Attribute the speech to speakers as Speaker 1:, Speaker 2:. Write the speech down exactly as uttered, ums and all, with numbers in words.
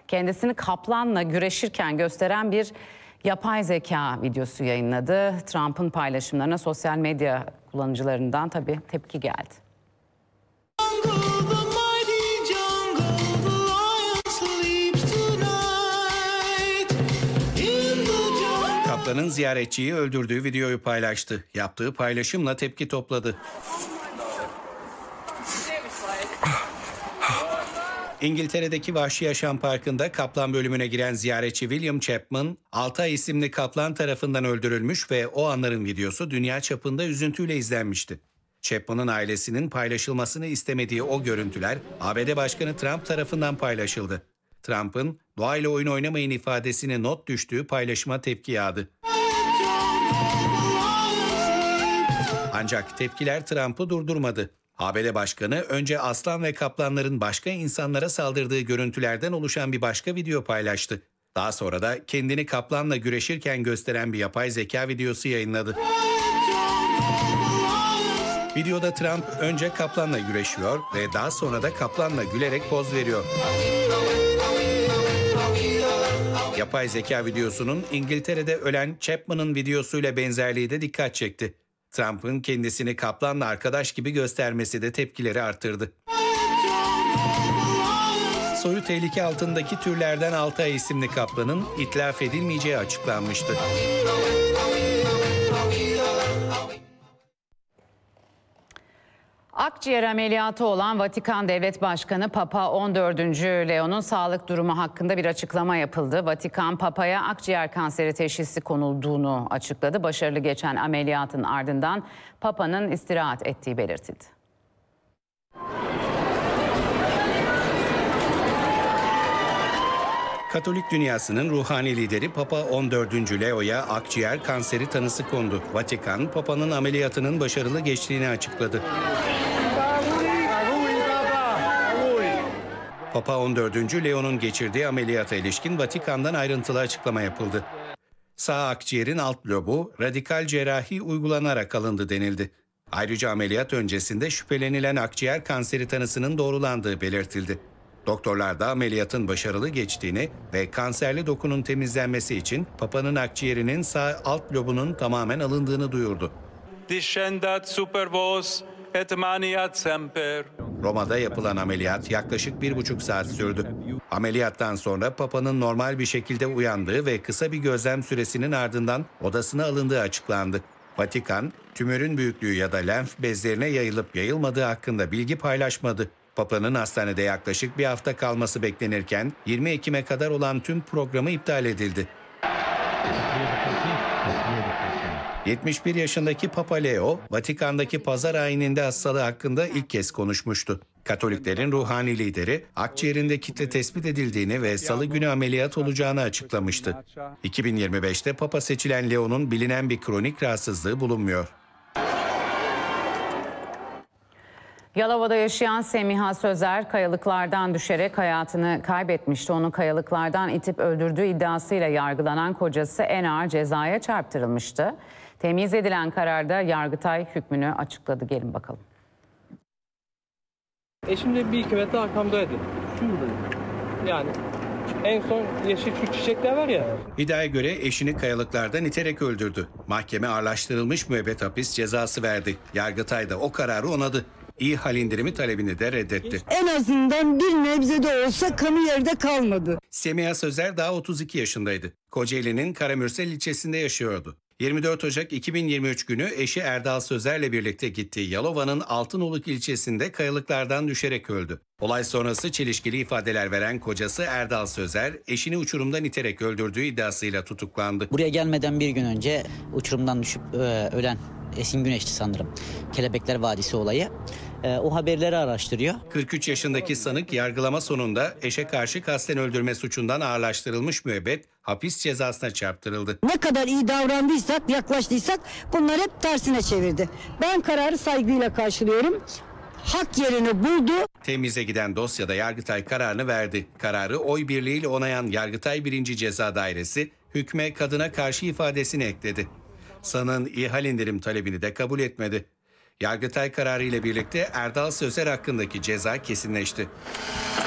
Speaker 1: kendisini kaplanla güreşirken gösteren bir yapay zeka videosu yayınladı. Trump'ın paylaşımlarına sosyal medya kullanıcılarından tabii tepki geldi.
Speaker 2: Kaplanın ziyaretçiyi öldürdüğü videoyu paylaştı. Yaptığı paylaşımla tepki topladı. İngiltere'deki Vahşi Yaşam Parkı'nda kaplan bölümüne giren ziyaretçi William Chapman, Altay isimli kaplan tarafından öldürülmüş ve o anların videosu dünya çapında üzüntüyle izlenmişti. Chapman'ın ailesinin paylaşılmasını istemediği o görüntüler A B D Başkanı Trump tarafından paylaşıldı. Trump'ın "doğayla oyun oynamayın" ifadesine not düştüğü paylaşıma tepki yağdı. Ancak tepkiler Trump'ı durdurmadı. A B D Başkanı önce aslan ve kaplanların başka insanlara saldırdığı görüntülerden oluşan bir başka video paylaştı. Daha sonra da kendini kaplanla güreşirken gösteren bir yapay zeka videosu yayınladı. Videoda Trump önce kaplanla güreşiyor ve daha sonra da kaplanla gülerek poz veriyor. Yapay zeka videosunun İngiltere'de ölen Chapman'ın videosuyla benzerliği de dikkat çekti. Trump'ın kendisini kaplanla arkadaş gibi göstermesi de tepkileri arttırdı. Soyu tehlike altındaki türlerden Altay isimli kaplanın itlaf edilmeyeceği açıklanmıştı.
Speaker 1: Akciğer ameliyatı olan Vatikan Devlet Başkanı Papa on dördüncü Leo'nun sağlık durumu hakkında bir açıklama yapıldı. Vatikan, Papa'ya akciğer kanseri teşhisi konulduğunu açıkladı. Başarılı geçen ameliyatın ardından Papa'nın istirahat ettiği belirtildi.
Speaker 2: Katolik dünyasının ruhani lideri Papa on dördüncü Leo'ya akciğer kanseri tanısı kondu. Vatikan, Papa'nın ameliyatının başarılı geçtiğini açıkladı. Papa on dördüncü Leo'nun geçirdiği ameliyata ilişkin Vatikan'dan ayrıntılı açıklama yapıldı. Sağ akciğerin alt lobu radikal cerrahi uygulanarak alındı denildi. Ayrıca ameliyat öncesinde şüphelenilen akciğer kanseri tanısının doğrulandığı belirtildi. Doktorlar da ameliyatın başarılı geçtiğini ve kanserli dokunun temizlenmesi için Papa'nın akciğerinin sağ alt lobunun tamamen alındığını duyurdu.
Speaker 3: Discendat super vos et maniat semper.
Speaker 2: Roma'da yapılan ameliyat yaklaşık bir buçuk saat sürdü. Ameliyattan sonra Papa'nın normal bir şekilde uyandığı ve kısa bir gözlem süresinin ardından odasına alındığı açıklandı. Vatikan, tümörün büyüklüğü ya da lenf bezlerine yayılıp yayılmadığı hakkında bilgi paylaşmadı. Papa'nın hastanede yaklaşık bir hafta kalması beklenirken yirmi Ekim'e kadar olan tüm programı iptal edildi. yetmiş bir yaşındaki Papa Leo, Vatikan'daki pazar ayininde hastalığı hakkında ilk kez konuşmuştu. Katoliklerin ruhani lideri, akciğerinde kitle tespit edildiğini ve salı günü ameliyat olacağını açıklamıştı. iki bin yirmi beşte Papa seçilen Leo'nun bilinen bir kronik rahatsızlığı bulunmuyor.
Speaker 1: Yalova'da yaşayan Semiha Sözer kayalıklardan düşerek hayatını kaybetmişti. Onu kayalıklardan itip öldürdüğü iddiasıyla yargılanan kocası en ağır cezaya çarptırılmıştı. Temiz edilen kararda Yargıtay hükmünü açıkladı. Gelin bakalım.
Speaker 4: Eşim de bir iki metre arkamdaydı. Şuradaydı. Yani en son yeşil şu çiçekler var ya.
Speaker 2: İddiaya göre eşini kayalıklardan iterek öldürdü. Mahkeme ağırlaştırılmış müebbet hapis cezası verdi. Yargıtay da o kararı onadı. İyi hal indirimi talebini de reddetti.
Speaker 5: En azından bir nebze de olsa kanı yerde kalmadı.
Speaker 2: Semiha Sözer daha otuz iki yaşındaydı. Kocaeli'nin Karamürsel ilçesinde yaşıyordu. yirmi dört Ocak iki bin yirmi üç günü eşi Erdal Sözer'le birlikte gittiği Yalova'nın Altınoluk ilçesinde kayalıklardan düşerek öldü. Olay sonrası çelişkili ifadeler veren kocası Erdal Sözer, eşini uçurumdan iterek öldürdüğü iddiasıyla tutuklandı.
Speaker 6: Buraya gelmeden bir gün önce uçurumdan düşüp e, ölen Esin Güneş'ti sanırım. Kelebekler Vadisi olayı. E, o haberleri araştırıyor.
Speaker 2: kırk üç yaşındaki sanık yargılama sonunda eşe karşı kasten öldürme suçundan ağırlaştırılmış müebbet hapis cezasına çarptırıldı.
Speaker 5: Ne kadar iyi davrandıysak, yaklaştıysak bunlar hep tersine çevirdi. Ben kararı saygıyla karşılıyorum. Hak yerini buldu.
Speaker 2: Temize giden dosyada Yargıtay kararını verdi. Kararı oy birliğiyle onayan Yargıtay birinci Ceza Dairesi hükme kadına karşı ifadesini ekledi. Sanığın ihal indirim talebini de kabul etmedi. Yargıtay kararı ile birlikte Erdal Sözer hakkındaki ceza kesinleşti.